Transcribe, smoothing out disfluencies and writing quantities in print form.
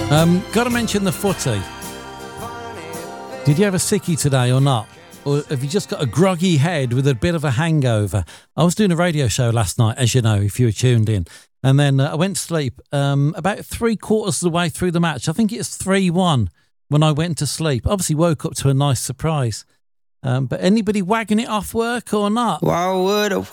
Got to mention the footy. Did you have a sickie today or not? Or have you just got a groggy head with a bit of a hangover? I was doing a radio show last night, as you know, if you were tuned in. And then I went to sleep about 3/4 of the way through the match. I think it's 3-1 when I went to sleep. Obviously woke up to a nice surprise. But anybody wagging it off work or not? Why would a